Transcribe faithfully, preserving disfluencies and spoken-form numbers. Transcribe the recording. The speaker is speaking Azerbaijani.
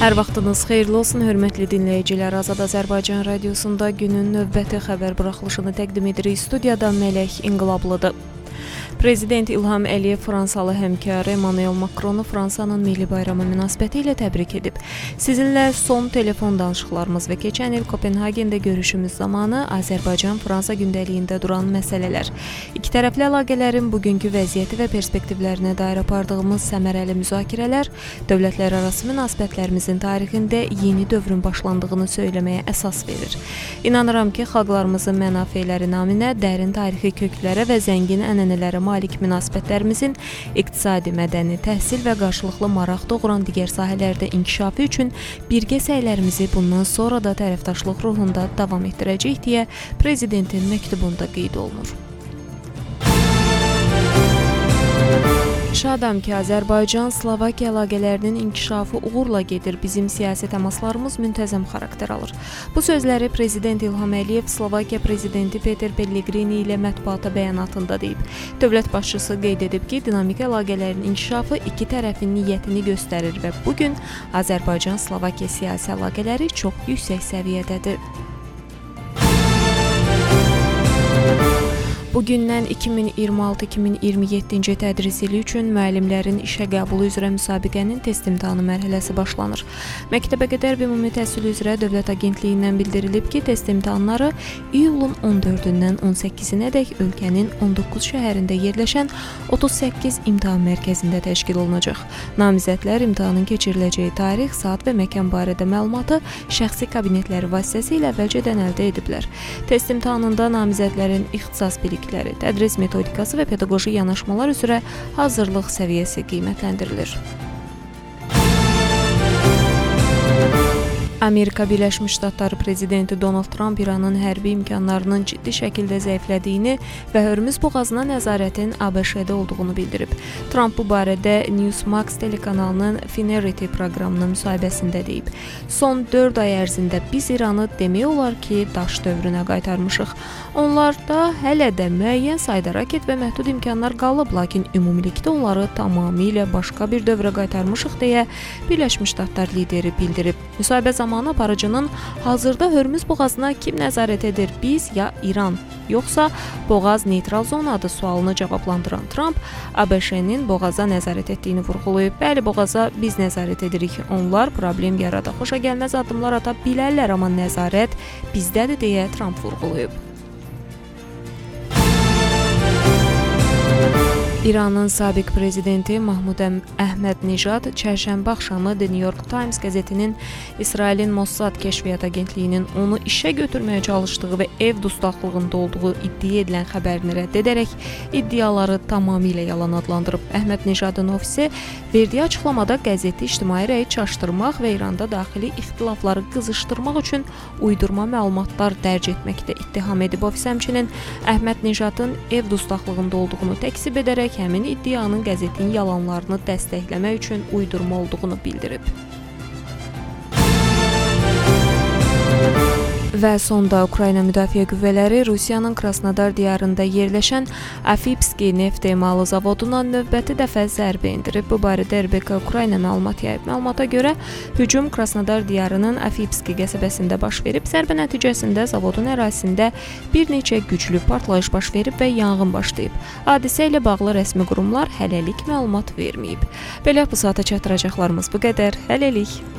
Hər vaxtınız xeyirli olsun, hörmətli dinləyicilər. Azad Azərbaycan radiosunda günün növbəti xəbər buraxılışını təqdim edirik. Studiyada Mələk İnqilablıdır. Prezident İlham Əliyev Fransalı həmkarı Emmanuel Macronu Fransanın Milli Bayramı münasibəti ilə təbrik edib. Sizinlə son telefon danışıqlarımız və keçən il Kopenhagendə görüşümüz zamanı Azərbaycan-Fransa gündəliyində duran məsələlər, iki tərəfli əlaqələrin bugünkü vəziyyəti və perspektivlərinə dair apardığımız səmərəli müzakirələr dövlətlərarası münasibətlərimizin tarixində yeni dövrün başlandığını söyləməyə əsas verir. İnanıram ki, xalqlarımızın mənafeləri naminə dərin tarixi köklərə və zəngin ənənələrə malik münasibətlərimizin iqtisadi, mədəni, təhsil və qarşılıqlı maraq doğuran digər sahələrdə inkişafı üçün birgə səylərimizi bundan sonra da tərəfdaşlıq ruhunda davam etdirəcək deyə Prezidentin məktubunda qeyd olunur. Şadam ki, Azərbaycan-Slovakiya əlaqələrinin inkişafı uğurla gedir. Bizim siyasi təmaslarımız müntəzəm xarakter alır. Bu sözləri Prezident İlham Əliyev Slovakiya Prezidenti Peter Pellegrini ilə mətbuata bəyanatında deyib. Dövlət başçısı qeyd edib ki, dinamik əlaqələrin inkişafı iki tərəfin niyyətini göstərir və bugün Azərbaycan-Slovakiya siyasi əlaqələri çox yüksək səviyyədədir. Bugündən iki min iyirmi altı iki min iyirmi yeddinci tədris ili üçün müəllimlərin işə qəbulu üzrə müsabiqənin test imtahanı mərhələsi başlanır. Məktəbəqədər və ümumi təhsil üzrə Dövlət Agentliyindən bildirilib ki, test imtahanları iyulun on dördündən on səkkizinədək ölkənin on doqquz şəhərində yerləşən otuz səkkiz imtahan mərkəzində təşkil olunacaq. Namizədlər imtahanın keçiriləcəyi tarix, saat və məkan barədə məlumatı şəxsi kabinetləri vasitəsilə əvvəlcədən əldə ediblər. Test imtahanında namizədlərin ixtisas bilik tədris metodikası və pedaqoji yanaşmalar üzrə hazırlıq səviyyəsi qiymətləndirilir. Amerika Birləşmiş Ştatları Prezidenti Donald Trump İranın hərbi imkanlarının ciddi şəkildə zəiflədiyini və Hörmüz boğazına nəzarətin A B Ş-də olduğunu bildirib. Trump bu barədə Newsmax telekanalının Finerity proqramının müsahibəsində deyib. Son dörd ay ərzində biz İranı demək olar ki, daş dövrünə qaytarmışıq. Onlarda hələ də müəyyən sayda raket və məhdud imkanlar qalıb, lakin ümumilikdə onları tamamilə başqa bir dövrə qaytarmışıq deyə Birləşmiş Ştatlar lideri bildirib. Müsahibə zamanı aparıcının hazırda Hörmüz boğazına kim nəzarət edir, biz ya İran, yoxsa boğaz neytral zonadır sualını cavablandıran Trump, A B Ş-nin boğaza nəzarət etdiyini vurğulayıb. Bəli, boğaza biz nəzarət edirik, onlar problem yarada xoşa gəlməz addımlar ata bilərlər, amma nəzarət bizdədir deyə Trump vurğulayıb. İranın sabiq prezidenti Mahmud Əhməd-Nijad çərşənbə axşamı The New York Times qəzetinin İsrailin Mossad Kəşfiyyat Agentliyinin onu işə götürməyə çalışdığı və ev dustaqlığında olduğu iddia edilən xəbərini rədd edərək iddiaları tamamilə yalan adlandırıb. Əhməd-Nijadın ofisi verdiyi açıqlamada qəzeti ictimai rəyi çaşdırmaq və İranda daxili ixtilafları qızışdırmaq üçün uydurma məlumatlar dərc etməkdə ittiham edib. Ofis həmçinin Əhməd-Nijadın ev dustaqlığında olduğunu təkzib edərək həmin iddianın qəzetin yalanlarını dəstəkləmək üçün uydurma olduğunu bildirib. Və sonda Ukrayna Müdafiə Qüvvələri Rusiyanın Krasnodar diyarında yerləşən Afipski neft emalı zavoduna növbəti dəfə zərbə endirib. Bu barədə R B K Ukrayna məlumat yayıb. Məlumata görə hücum Krasnodar diyarının Afipski qəsəbəsində baş verib. Zərbə nəticəsində zavodun ərazisində bir neçə güclü partlayış baş verib və yanğın başlayıb. Hadisə ilə bağlı rəsmi qurumlar hələlik məlumat verməyib. Belə bu saata çatdıracaqlarımız bu qədər. Hələlik.